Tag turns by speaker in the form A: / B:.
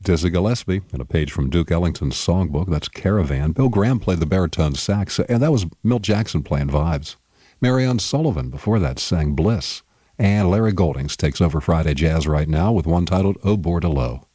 A: Dizzy Gillespie, and a page from Duke Ellington's songbook, that's Caravan. Bill Graham played the baritone sax, and that was Milt Jackson playing Vibes. Marianne Sullivan, before that, sang Bliss. And Larry Goldings takes over Friday Jazz right now with one titled Au Bord de l'Eau.